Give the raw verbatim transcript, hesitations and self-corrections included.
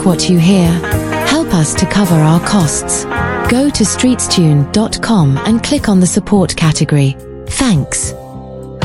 what you hear. Help us to cover our costs. Go to streetstune dot com and click on the support category. Thanks.